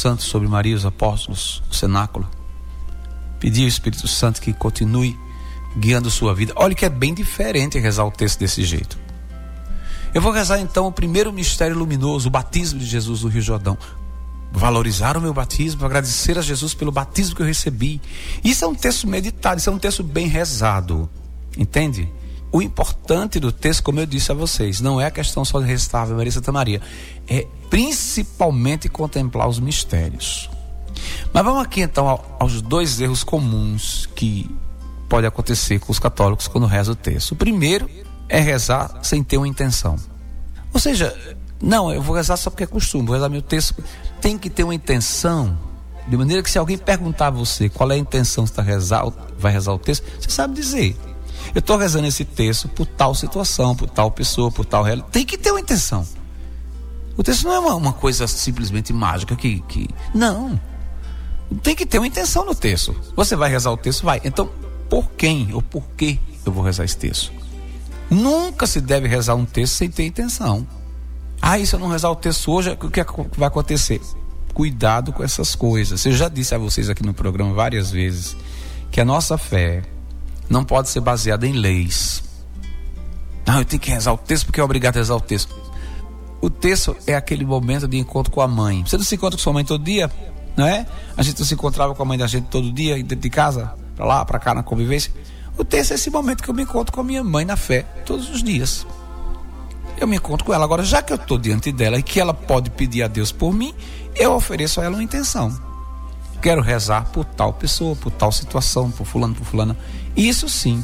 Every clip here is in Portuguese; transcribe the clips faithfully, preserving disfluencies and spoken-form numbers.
Santo sobre Maria e os apóstolos no cenáculo. Pedir ao Espírito Santo que continue guiando sua vida. Olha que é bem diferente rezar o texto desse jeito. Eu vou rezar então o primeiro mistério luminoso, o batismo de Jesus no Rio Jordão. Valorizar o meu batismo, agradecer a Jesus pelo batismo que eu recebi. Isso é um texto meditado, isso é um texto bem rezado. Entende? O importante do texto, como eu disse a vocês, não é a questão só de recitar Ave Maria Santa Maria, é principalmente contemplar os mistérios. Mas vamos aqui então aos dois erros comuns que pode acontecer com os católicos quando rezam o texto. O primeiro é rezar sem ter uma intenção. Ou seja, não, eu vou rezar só porque é costume, vou rezar meu texto. Tem que ter uma intenção, de maneira que se alguém perguntar a você qual é a intenção que você rezar, vai rezar o texto, você sabe dizer. Eu estou rezando esse texto por tal situação, por tal pessoa, por tal realidade. Tem que ter uma intenção. O texto não é uma, uma coisa simplesmente mágica que, que... Não. Tem que ter uma intenção no texto. Você vai rezar o texto? Vai. Então, por quem ou por que eu vou rezar esse texto? Nunca se deve rezar um texto sem ter intenção. Ah, e se eu não rezar o texto hoje, o que vai acontecer? Cuidado com essas coisas. Eu já disse a vocês aqui no programa várias vezes que a nossa fé não pode ser baseada em leis. Não, eu tenho que rezar o texto porque é obrigado a rezar o texto. O texto é aquele momento de encontro com a mãe. Você não se encontra com sua mãe todo dia? Não é? A gente não se encontrava com a mãe da gente todo dia, dentro de casa, pra lá, pra cá, na convivência. O texto é esse momento que eu me encontro com a minha mãe na fé, todos os dias. Eu me encontro com ela. Agora, já que eu estou diante dela e que ela pode pedir a Deus por mim, eu ofereço a ela uma intenção. Quero rezar por tal pessoa, por tal situação, por fulano, por fulana. Isso sim.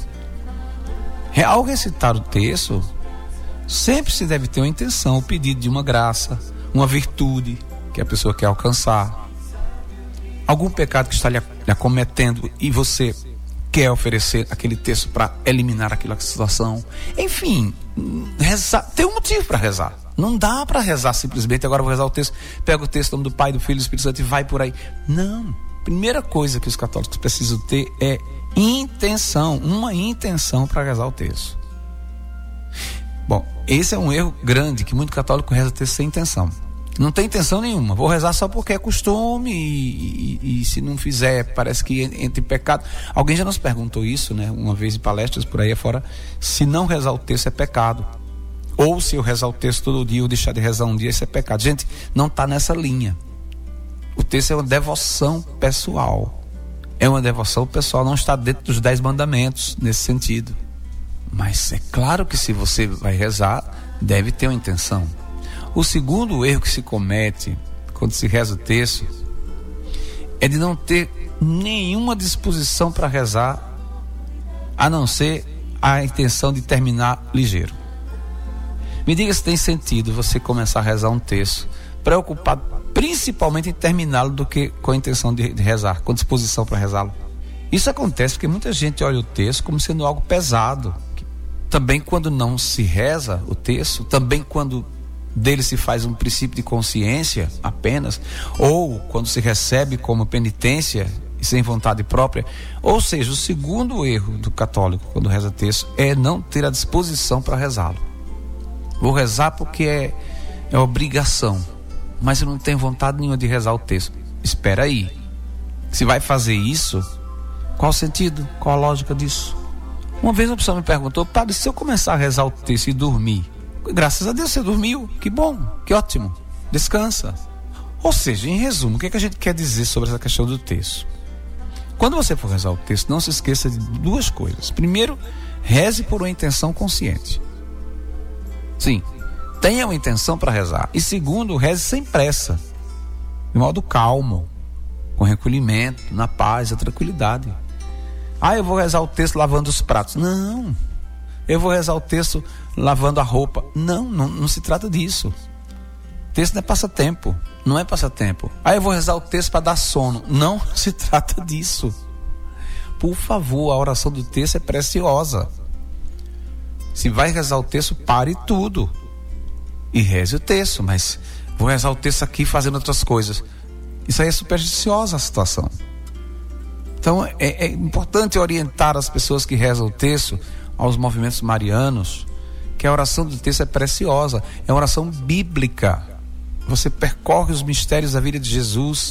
Ao recitar o texto, sempre se deve ter uma intenção, o pedido de uma graça, uma virtude que a pessoa quer alcançar. Algum pecado que está lhe acometendo e você quer oferecer aquele texto para eliminar aquela situação. Enfim, rezar, tem um motivo para rezar. Não dá para rezar simplesmente, agora vou rezar o texto, pega o texto, nome do Pai, do Filho e do Espírito Santo e vai por aí. Não. Primeira coisa que os católicos precisam ter é intenção, uma intenção para rezar o texto. Bom, esse é um erro grande, que muito católico reza o texto sem intenção. Não tem intenção nenhuma, vou rezar só porque é costume e, e, e se não fizer, parece que entra em pecado. Alguém já nos perguntou isso, né, uma vez em palestras por aí afora, se não rezar o texto é pecado, ou se eu rezar o texto todo dia ou deixar de rezar um dia, isso é pecado. Gente, não está nessa linha. O texto é uma devoção pessoal, é uma devoção pessoal, não está dentro dos dez mandamentos nesse sentido. Mas é claro que se você vai rezar, deve ter uma intenção. O segundo erro que se comete quando se reza o texto é de não ter nenhuma disposição para rezar, a não ser a intenção de terminar ligeiro. Me diga se tem sentido você começar a rezar um texto preocupado principalmente em terminá-lo do que com a intenção de, de rezar, com disposição para rezá-lo. Isso acontece porque muita gente olha o texto como sendo algo pesado. Também quando não se reza o texto, também quando dele se faz um princípio de consciência apenas, ou quando se recebe como penitência e sem vontade própria. Ou seja, o segundo erro do católico quando reza texto é não ter a disposição para rezá-lo. Vou rezar porque é, é obrigação, mas eu não tenho vontade nenhuma de rezar o texto. Espera aí, se vai fazer isso, qual o sentido? Qual a lógica disso? Uma vez uma pessoa me perguntou: padre, se eu começar a rezar o texto e dormir? Graças a Deus você dormiu, que bom, que ótimo, descansa. Ou seja, em resumo, o que, é que a gente quer dizer sobre essa questão do texto? Quando você for rezar o texto, não se esqueça de duas coisas. Primeiro, reze por uma intenção consciente. Sim, tenha uma intenção para rezar. E segundo, reze sem pressa, de modo calmo, com recolhimento, na paz, na tranquilidade. Ah, eu vou rezar o texto lavando os pratos. Não. Eu vou rezar o texto lavando a roupa. Não, não, não se trata disso. Texto não é passatempo. Não é passatempo. Ah, eu vou rezar o texto para dar sono. Não se trata disso. Por favor, a oração do texto é preciosa. Se vai rezar o texto, pare tudo e reze o texto. Mas vou rezar o texto aqui fazendo outras coisas. Isso aí é supersticiosa a situação. Então é, é importante orientar as pessoas que rezam o texto aos movimentos marianos, que a oração do texto é preciosa, é uma oração bíblica. Você percorre os mistérios da vida de Jesus